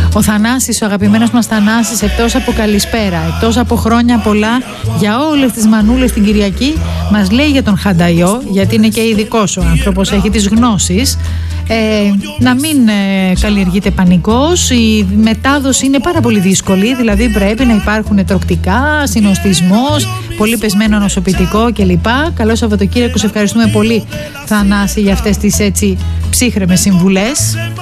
Ο Θανάσης, ο αγαπημένος μας Θανάσης, εκτός από καλησπέρα, εκτός από χρόνια πολλά για όλες τις μανούλες την Κυριακή, μας λέει για τον Χανταϊό, γιατί είναι και ειδικός ο άνθρωπος, έχει τις γνώσεις. Να μην καλλιεργείται πανικός. Η μετάδοση είναι πάρα πολύ δύσκολη, δηλαδή πρέπει να υπάρχουν τροκτικά, συνοστισμός, πολύ πεσμένο νοσοποιητικό κλπ. Καλό Σαββατοκύριακο, σε ευχαριστούμε πολύ Θανάση για αυτές τις έτσι ψύχρεμες συμβουλές.